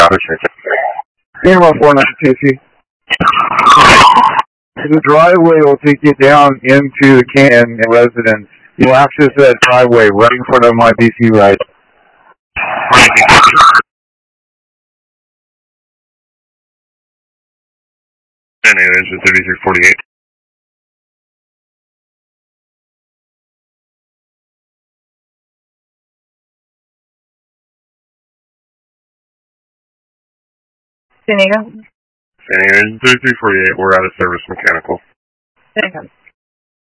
Camera 49 TC. The driveway will take you down into the Canton residence. You'll access that driveway right in front of my BC right. And engine 3348. San Diego. San Diego engine 3348, we're out of service mechanical. San Diego.